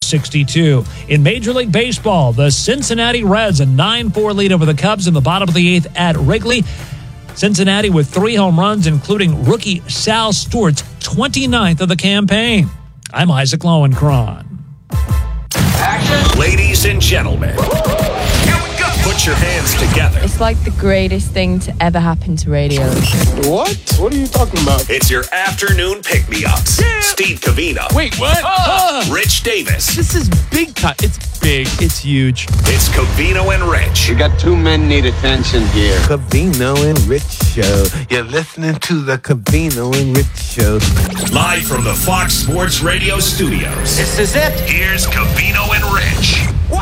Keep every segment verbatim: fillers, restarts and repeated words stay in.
sixty-two. In Major League Baseball, the Cincinnati Reds a nine four lead over the Cubs in the bottom of the eighth at Wrigley. Cincinnati with three home runs, including rookie Sal Stewart's twenty-ninth of the campaign. I'm Isaac Lowenkron. Action. Ladies and gentlemen, here we go. Put your hands together. It's like the greatest thing to ever happen to radio. What? What are you talking about? It's your afternoon pick-me-ups. Yeah. Steve Covino. Wait, what? Uh, Rich Davis. This is big cut. It's big. It's huge. It's Covino and Rich. We got two men need attention here. Covino and Rich Show. You're listening to the Covino and Rich Show. Live from the Fox Sports Radio studios. This is it. Here's Covino and Rich. Wow!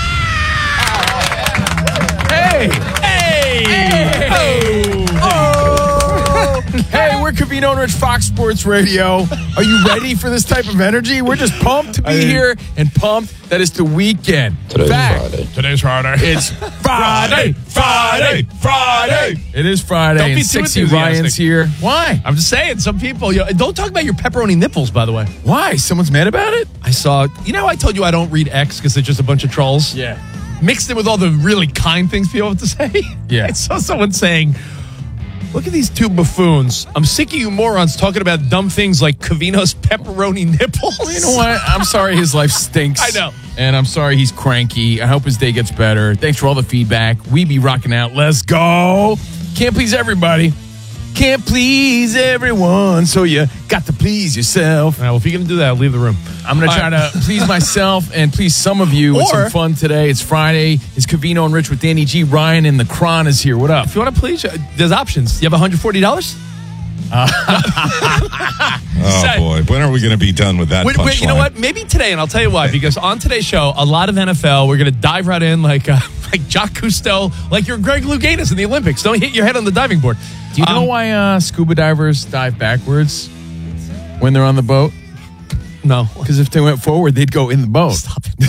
Hey! Hey! Hey! Oh! Oh! Hey, we're Covino and Rich, Fox Sports Radio. Are you ready for this type of energy? We're just pumped to be I mean, here and pumped that it's the weekend. Today's Fact, Friday. Today's Friday. It's Friday, Friday, Friday. It is Friday. Don't be and too Sexy enthusiastic. Ryan's here. Why? I'm just saying, some people, you know, don't talk about your pepperoni nipples, by the way. Why? Someone's mad about it? I saw, you know, I told you I don't read X because it's just a bunch of trolls. Yeah. Mixed it with all the really kind things people have to say. Yeah. I saw someone saying, look at these two buffoons. I'm sick of you morons talking about dumb things like Covino's pepperoni nipples. You know what? I'm sorry his life stinks. I know. And I'm sorry he's cranky. I hope his day gets better. Thanks for all the feedback. We be rocking out. Let's go. Can't please everybody. Can't please everyone. So you got to please yourself. All right, well, if you're going to do that, leave the room. I'm going to try right. to please myself and please some of you with Or- some fun today. It's Friday. It's Covino and Rich with Danny G. Ryan and the Cron is here. What up? If you want to please, uh, there's options. You have one hundred forty dollars? Oh, boy. When are we going to be done with that Wait, wait, you know what? Maybe today, and I'll tell you why. Because on today's show, a lot of N F L, we're going to dive right in like uh, like Jacques Cousteau, like you're Greg Louganis in the Olympics. Don't hit your head on the diving board. Do you know Um, why uh, scuba divers dive backwards when they're on the boat? No. Because if they went forward, they'd go in the boat. Stop it.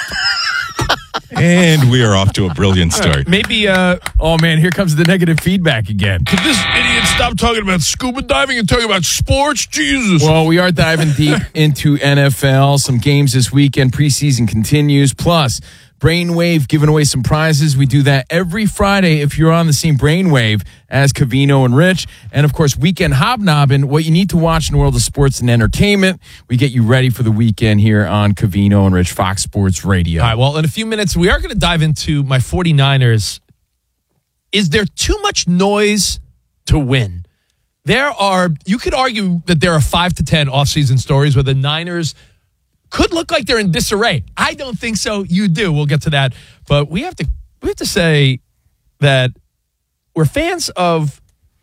And we are off to a brilliant start. Maybe, uh, Oh, man, here comes the negative feedback again. could this idiot stop talking about scuba diving and talking about sports? Jesus. Well, we are diving deep into N F L. Some games this weekend. Preseason continues. Plus, Brainwave giving away some prizes. We do that every Friday if you're on the same Brainwave as Covino and Rich. And, of course, Weekend Hobnobbing, what you need to watch in the world of sports and entertainment. We get you ready for the weekend here on Covino and Rich, Fox Sports Radio. All right, well, in a few minutes, we are going to dive into my 49ers. Is there too much noise to win? There are, you could argue that there are five to ten offseason stories where the Niners could look like they're in disarray. I don't think so. You do. We'll get to that. But we have to we have to say that we're fans of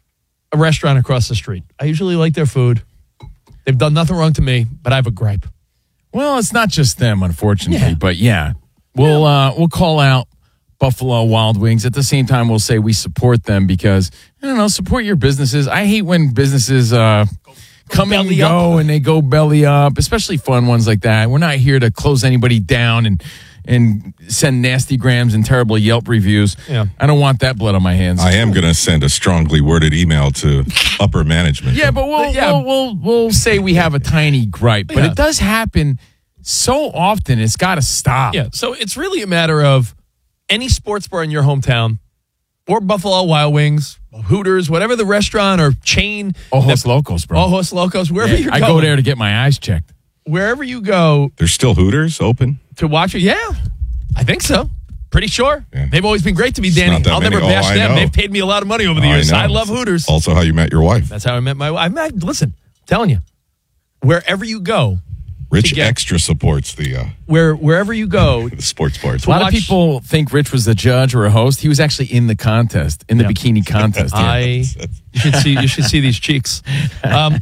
a restaurant across the street. I usually like their food. They've done nothing wrong to me, but I have a gripe. Well, it's not just them, unfortunately, Yeah. but yeah, we'll uh, we'll call out Buffalo Wild Wings. At the same time, we'll say we support them because I don't know, support your businesses. I hate when businesses uh, come and belly go up. and they go belly up, especially fun ones like that. We're not here to close anybody down and and send nasty grams and terrible Yelp reviews. Yeah. I don't want that blood on my hands. I am going to send a strongly worded email to upper management. Yeah, but we'll, Yeah. we'll we'll we'll say we have a tiny gripe, but Yeah. it does happen so often. It's got to stop. Yeah, so it's really a matter of any sports bar in your hometown or Buffalo Wild Wings, Hooters, whatever the restaurant or chain. Ojos Locos, bro. Ojos Locos, wherever Yeah, you're I going. go there to get my eyes checked. Wherever you go There's still Hooters open? to watch it. Yeah, I think so. Pretty sure. Yeah. They've always been great to me, It's Danny. not that I'll many. never Oh, bash I them. know. They've paid me a lot of money over the Oh, years. know. I love Hooters. Also how you met your wife. That's how I met my wife. I met, listen, I'm telling you, wherever you go, Rich to get- Extra supports the, uh, where wherever you go, the sports bars. A lot watch- of people think Rich was a judge or a host. He was actually in the contest, in the Yeah. bikini contest. Yeah. I you should see you should see these cheeks. Um,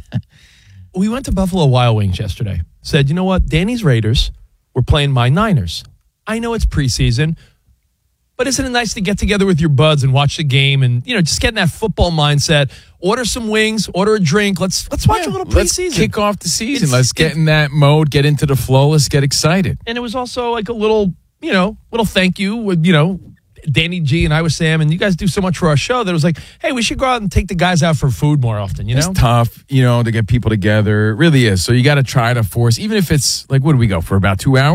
we went to Buffalo Wild Wings yesterday. Said, you know what? Danny's Raiders were playing my Niners. I know it's preseason, but isn't it nice to get together with your buds and watch the game and you know just get in that football mindset? Order some wings, order a drink. Let's let's watch Yeah, a little let's preseason. kick off the season. It's- Let's get it- in that mode, get into the flow. Let's get excited. And it was also like a little, you know, little thank you with, you know, Danny G and I was Sam, and you guys do so much for our show that it was like, hey, we should go out and take the guys out for food more often, you know? It's tough, you know, to get people together. It really is. So you got to try to force, even if it's like, what do we go for about two hours?